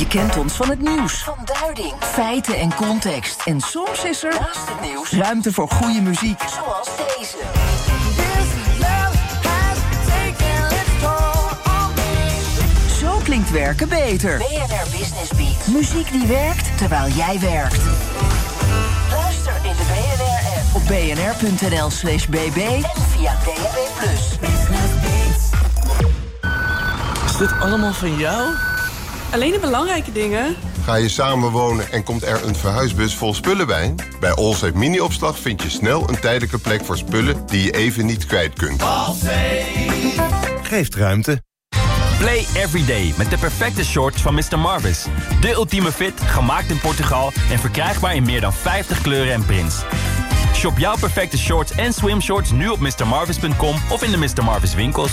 Je kent ons van het nieuws, van duiding, feiten en context. En soms is er, naast het nieuws, ruimte voor goede muziek. Zoals deze. Zo klinkt werken beter. BNR Business Beat. Muziek die werkt terwijl jij werkt. Luister in de BNR-app op bnr.nl/bb en via DAB+. Is dit allemaal van jou? Alleen de belangrijke dingen. Ga je samenwonen en komt er een verhuisbus vol spullen bij? Bij Allsafe Mini-opslag vind je snel een tijdelijke plek voor spullen die je even niet kwijt kunt. Allsafe geeft ruimte. Play every day met de perfecte shorts van Mr. Marvis. De ultieme fit, gemaakt in Portugal en verkrijgbaar in meer dan 50 kleuren en prints. Shop jouw perfecte shorts en swimshorts nu op mrmarvis.com of in de Mr. Marvis winkels.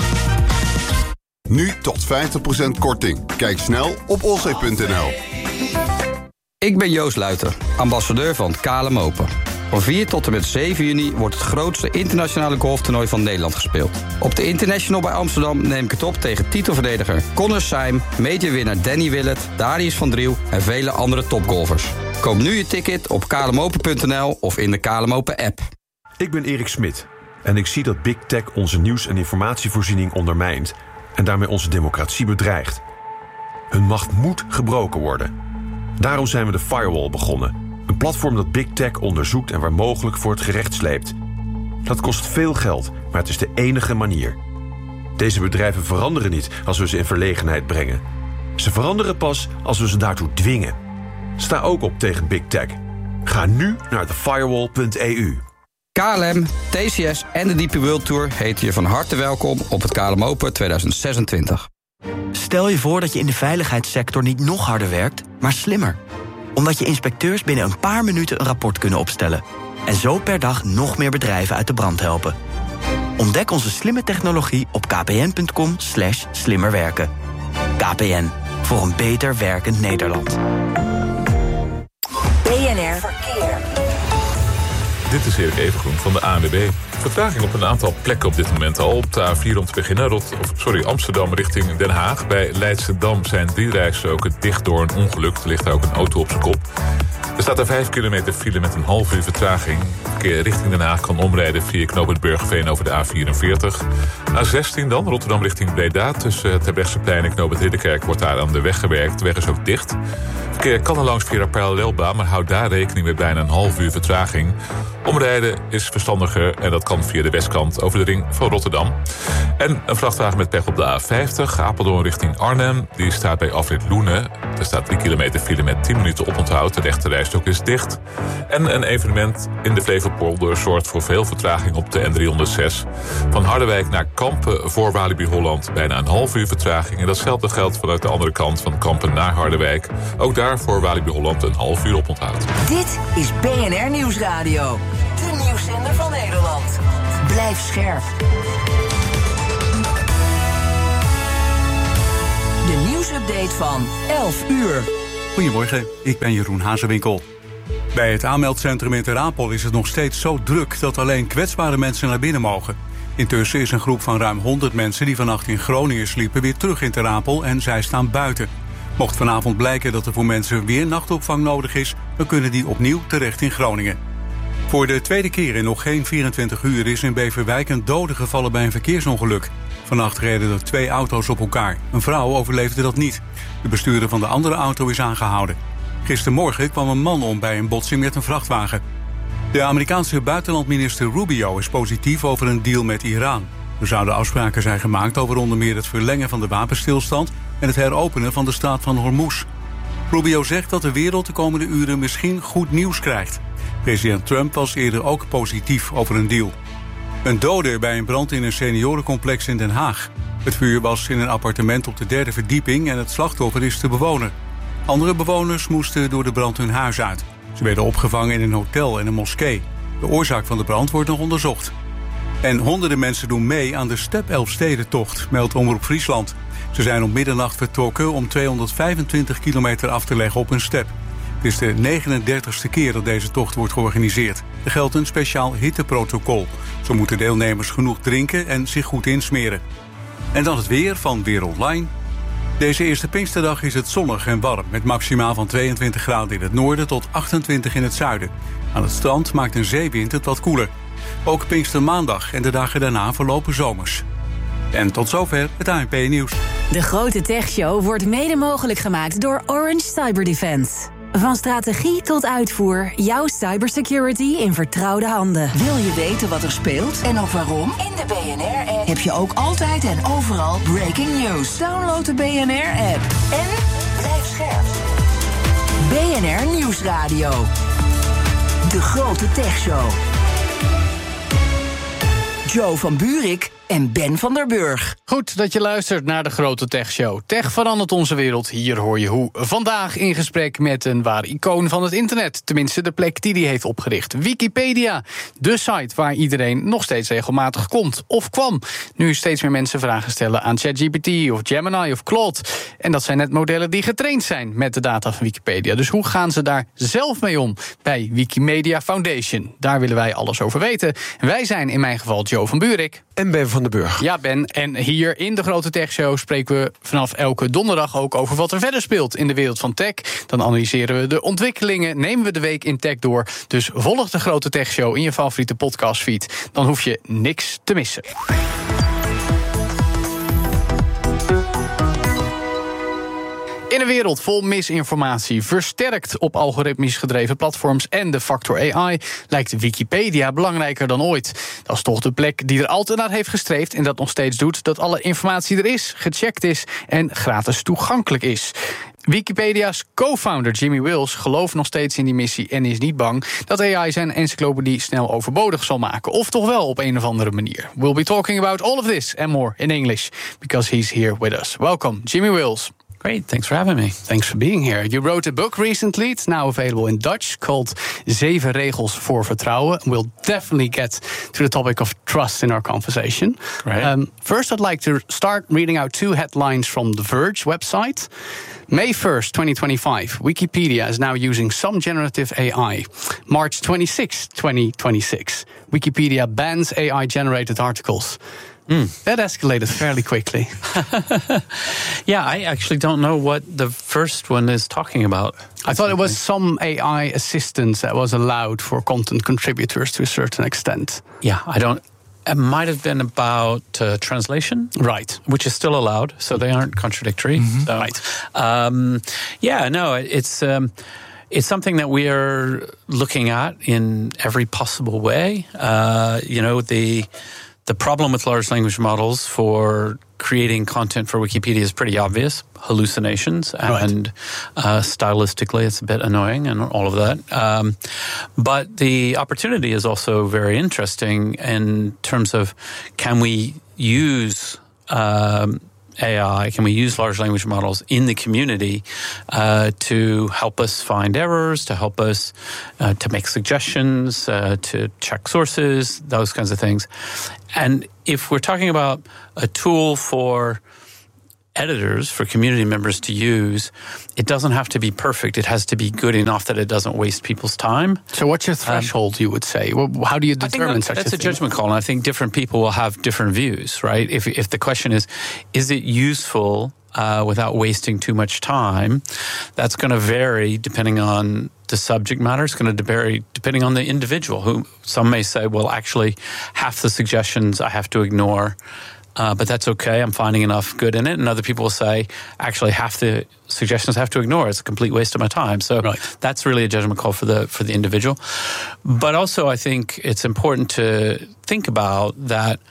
Nu tot 50% korting. Kijk snel op allsafe.nl. Ik ben Joost Luiter, ambassadeur van KLM Open. Van 4 tot en met 7 juni wordt het grootste internationale golftoernooi van Nederland gespeeld. Op de International bij Amsterdam neem ik het op tegen titelverdediger Connor Syme, majorwinnaar Danny Willett, Darius van Driel en vele andere topgolfers. Koop nu je ticket op klmopen.nl of in de KLM Open app. Ik ben Erik Smit en ik zie dat Big Tech onze nieuws- en informatievoorziening ondermijnt en daarmee onze democratie bedreigt. Hun macht moet gebroken worden. Daarom zijn we de Firewall begonnen. Een platform dat Big Tech onderzoekt en waar mogelijk voor het gerecht sleept. Dat kost veel geld, maar het is de enige manier. Deze bedrijven veranderen niet als we ze in verlegenheid brengen. Ze veranderen pas als we ze daartoe dwingen. Sta ook op tegen Big Tech. Ga nu naar thefirewall.eu. KLM, TCS en de DP World Tour heten je van harte welkom op het KLM Open 2026. Stel je voor dat je in de veiligheidssector niet nog harder werkt, maar slimmer. Omdat je inspecteurs binnen een paar minuten een rapport kunnen opstellen. En zo per dag nog meer bedrijven uit de brand helpen. Ontdek onze slimme technologie op kpn.com/slimmerwerken. KPN, voor een beter werkend Nederland. BNR Verkeer. Dit is Erik Evengroen van de ANWB. Vertraging op een aantal plekken op dit moment al. Op de A4 om te beginnen, Amsterdam richting Den Haag. Bij Leidschendam zijn 3 rijstroken dicht door een ongeluk. Er ligt daar ook een auto op zijn kop. Er staat er 5 kilometer file met een half uur vertraging. Verkeer richting Den Haag kan omrijden via knooppunt Burgerveen over de A44. A16 dan, Rotterdam richting Breda. Tussen het Terbrechtseplein en knooppunt Ridderkerk wordt daar aan de weg gewerkt. De weg is ook dicht. Verkeer kan er langs via de parallelbaan, maar houd daar rekening met bijna een half uur vertraging. Omrijden is verstandiger en dat kan via de westkant over de ring van Rotterdam. En een vrachtwagen met pech op de A50, Apeldoorn richting Arnhem. Die staat bij afrit Loenen. Er staat 3 kilometer file met 10 minuten oponthoud. De rechte rijstok is dicht. En een evenement in de Flevopolder zorgt voor veel vertraging op de N306. Van Harderwijk naar Kampen voor Walibi Holland bijna een half uur vertraging. En datzelfde geldt vanuit de andere kant van Kampen naar Harderwijk. Ook daar voor Walibi Holland een half uur oponthoud. Dit is BNR Nieuwsradio. De nieuwszender van Nederland. Blijf scherp. De nieuwsupdate van 11 uur. Goedemorgen, ik ben Jeroen Hazewinkel. Bij het aanmeldcentrum in Ter Apel is het nog steeds zo druk dat alleen kwetsbare mensen naar binnen mogen. Intussen is een groep van ruim 100 mensen die vannacht in Groningen sliepen weer terug in Ter Apel en zij staan buiten. Mocht vanavond blijken dat er voor mensen weer nachtopvang nodig is, dan kunnen die opnieuw terecht in Groningen. Voor de tweede keer in nog geen 24 uur is in Beverwijk een dode gevallen bij een verkeersongeluk. Vannacht reden er 2 auto's op elkaar. Een vrouw overleefde dat niet. De bestuurder van de andere auto is aangehouden. Gistermorgen kwam een man om bij een botsing met een vrachtwagen. De Amerikaanse buitenlandminister Rubio is positief over een deal met Iran. Er zouden afspraken zijn gemaakt over onder meer het verlengen van de wapenstilstand en het heropenen van de straat van Hormuz. Rubio zegt dat de wereld de komende uren misschien goed nieuws krijgt. President Trump was eerder ook positief over een deal. Een dode bij een brand in een seniorencomplex in Den Haag. Het vuur was in een appartement op de 3e verdieping en het slachtoffer is de bewoner. Andere bewoners moesten door de brand hun huis uit. Ze werden opgevangen in een hotel en een moskee. De oorzaak van de brand wordt nog onderzocht. En honderden mensen doen mee aan de Step Elfstedentocht, meldt Omroep Friesland. Ze zijn om middernacht vertrokken om 225 kilometer af te leggen op een step. Het is de 39e keer dat deze tocht wordt georganiseerd. Er geldt een speciaal hitteprotocol. Zo moeten deelnemers genoeg drinken en zich goed insmeren. En dan het weer van Weer Online. Deze eerste Pinksterdag is het zonnig en warm, met maximaal van 22 graden in het noorden tot 28 in het zuiden. Aan het strand maakt een zeewind het wat koeler. Ook Pinkstermaandag en de dagen daarna verlopen zomers. En tot zover het ANP-nieuws. De Grote Techshow wordt mede mogelijk gemaakt door Orange Cyberdefense. Van strategie tot uitvoer, jouw cybersecurity in vertrouwde handen. Wil je weten wat er speelt en ook waarom? In de BNR-app heb je ook altijd en overal breaking news. Download de BNR-app en blijf scherp. BNR Nieuwsradio. De Grote Techshow. Joe van Buurik en Ben van der Burg. Goed dat je luistert naar de Grote Techshow. Tech verandert onze wereld, hier hoor je hoe. Vandaag in gesprek met een waar icoon van het internet. Tenminste de plek die hij heeft opgericht. Wikipedia, de site waar iedereen nog steeds regelmatig komt of kwam. Nu steeds meer mensen vragen stellen aan ChatGPT of Gemini of Claude. En dat zijn net modellen die getraind zijn met de data van Wikipedia. Dus hoe gaan ze daar zelf mee om bij Wikimedia Foundation? Daar willen wij alles over weten. Wij zijn in mijn geval Joe van Buurik. En Ben van der Burg. Ja, Ben. En hier in de Grote Techshow spreken we vanaf elke donderdag ook over wat er verder speelt in de wereld van tech. Dan analyseren we de ontwikkelingen, nemen we de week in tech door. Dus volg de Grote Techshow in je favoriete podcastfeed. Dan hoef je niks te missen. In een wereld vol misinformatie, versterkt op algoritmisch gedreven platforms en de factor AI, lijkt Wikipedia belangrijker dan ooit. Dat is toch de plek die er altijd naar heeft gestreefd en dat nog steeds doet, dat alle informatie er is, gecheckt is en gratis toegankelijk is. Wikipedia's co-founder Jimmy Wales gelooft nog steeds in die missie en is niet bang dat AI zijn encyclopedie snel overbodig zal maken. Of toch wel op een of andere manier. We'll be talking about all of this and more in English, because he's here with us. Welcome, Jimmy Wales. Great, thanks for having me. Thanks for being here. You wrote a book recently, it's now available in Dutch, called 7 Regels voor Vertrouwen. We'll definitely get to the topic of trust in our conversation. Right. First, I'd like to start reading out 2 headlines from The Verge website. May 1st, 2025, Wikipedia is now using some generative AI. March 26th, 2026, Wikipedia bans AI-generated articles. That escalated fairly quickly. Yeah, I actually don't know what the first one is talking about. I thought it was some AI assistance that was allowed for content contributors to a certain extent. Yeah, it might have been about translation. Right. Which is still allowed, so they aren't contradictory. Mm-hmm. So, right. It's something that we are looking at in every possible way. The problem with large language models for creating content for Wikipedia is pretty obvious. Hallucinations and stylistically it's a bit annoying and all of that. But the opportunity is also very interesting in terms of can we use AI, can we use large language models in the community to help us find errors, to help us to make suggestions, to check sources, those kinds of things. And if we're talking about a tool for editors, for community members to use, it doesn't have to be perfect. It has to be good enough that it doesn't waste people's time. So what's your threshold, you would say? How do you determine such a thing? That's a judgment call, and I think different people will have different views, right? If the question is it useful without wasting too much time, that's going to vary depending on the subject matter. It's going to vary depending on the individual. Who some may say, well, actually, half the suggestions I have to ignore. But that's okay, I'm finding enough good in it. And other people will say, actually, half the suggestions I have to ignore. It's a complete waste of my time. So that's really a judgment call for the individual. But also, I think it's important to think about that,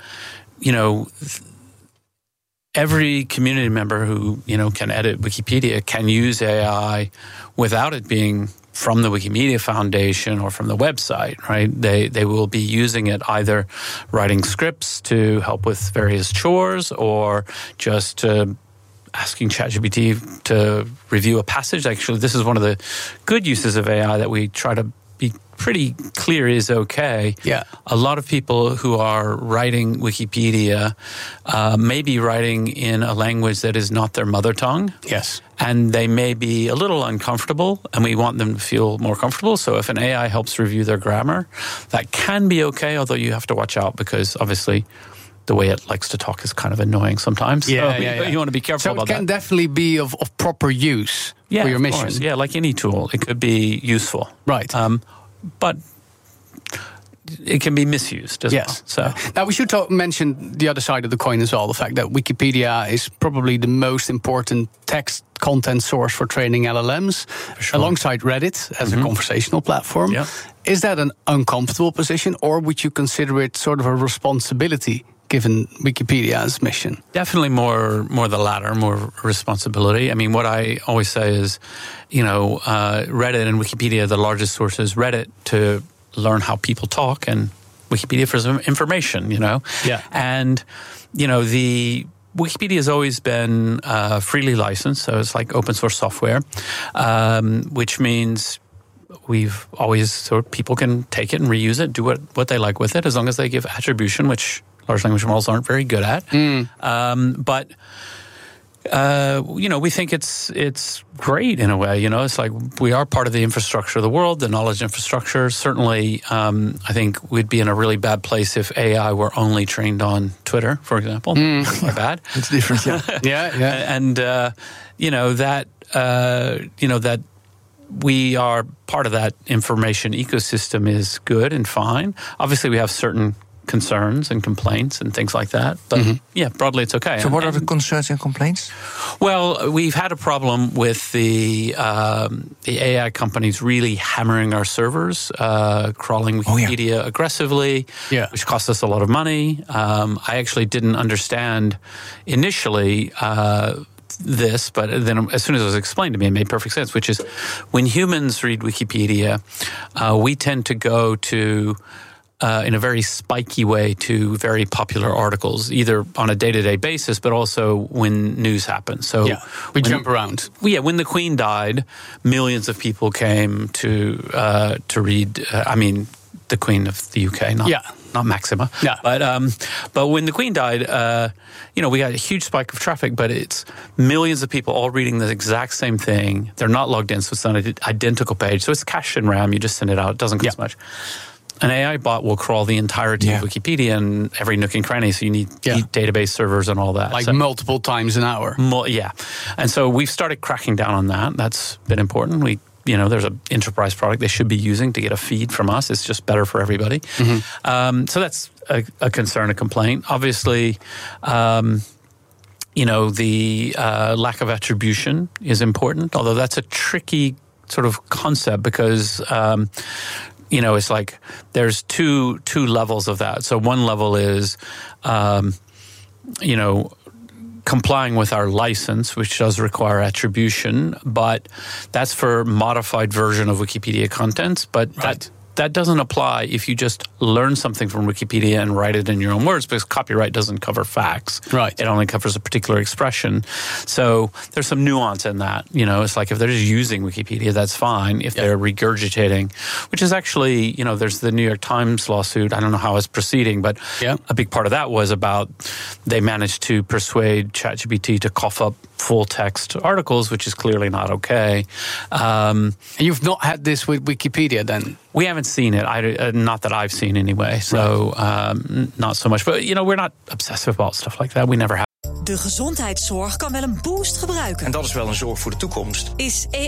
every community member who, can edit Wikipedia can use AI without it being from the Wikimedia Foundation or from the website, right? They will be using it either writing scripts to help with various chores or just asking ChatGPT to review a passage. Actually, this is one of the good uses of AI that we try to be pretty clear is okay. Yeah. A lot of people who are writing Wikipedia may be writing in a language that is not their mother tongue. Yes. And they may be a little uncomfortable, and we want them to feel more comfortable. So if an AI helps review their grammar, that can be okay, although you have to watch out because obviously the way it likes to talk is kind of annoying sometimes. You want to be careful about that. So it can definitely be of proper use for your mission. Course. Yeah, like any tool, it could be useful. Right. But it can be misused as well. So now we should mention the other side of the coin as well, the fact that Wikipedia is probably the most important text content source for training LLMs, alongside Reddit as a conversational platform. Yeah. Is that an uncomfortable position, or would you consider it sort of a responsibility given Wikipedia's mission? Definitely more the latter, more responsibility. I mean, what I always say is, Reddit and Wikipedia are the largest sources. Reddit to learn how people talk, and Wikipedia for some information, Yeah. And, the Wikipedia has always been freely licensed, so it's like open source software, which means we've always people can take it and reuse it, do what they like with it, as long as they give attribution, which large language models aren't very good at. But we think it's great in a way. It's like we are part of the infrastructure of the world, the knowledge infrastructure. Certainly, I think we'd be in a really bad place if AI were only trained on Twitter, for example. Not bad. It's different. Yeah. And that we are part of that information ecosystem is good and fine. Obviously, we have certain concerns and complaints and things like that. But broadly it's okay. So what are the concerns and complaints? Well, we've had a problem with the AI companies really hammering our servers, crawling Wikipedia aggressively, which costs us a lot of money. I actually didn't understand initially this, but then as soon as it was explained to me, it made perfect sense, which is when humans read Wikipedia, we tend to go to in a very spiky way to very popular articles, either on a day-to-day basis, but also when news happens. So we jump around. When the Queen died, millions of people came to read. The Queen of the UK, not Maxima. Yeah. But when the Queen died, we got a huge spike of traffic, but it's millions of people all reading the exact same thing. They're not logged in, so it's not an identical page. So it's cached in RAM. You just send it out. It doesn't cost much. An AI bot will crawl the entirety of Wikipedia and every nook and cranny, so you need database servers and all that. Like multiple times an hour. And so we've started cracking down on that. That's been important. There's an enterprise product they should be using to get a feed from us. It's just better for everybody. So that's a concern, a complaint. Obviously, the lack of attribution is important, although that's a tricky sort of concept because it's like there's two levels of that. So one level is, complying with our license, which does require attribution, but that's for modified version of Wikipedia contents. But that doesn't apply if you just learn something from Wikipedia and write it in your own words, because copyright doesn't cover facts. Right. It only covers a particular expression. So there's some nuance in that. It's like if they're just using Wikipedia, that's fine. If they're regurgitating, which is actually, there's the New York Times lawsuit. I don't know how it's proceeding, but a big part of that was about they managed to persuade ChatGPT to cough up full text articles, which is clearly not okay. And you've not had this with Wikipedia then? We haven't seen it, not that I've seen anyway. So not so much. But, we're not obsessive about stuff like that. We never have. De gezondheidszorg kan wel een boost gebruiken. En dat is wel een zorg voor de toekomst. Is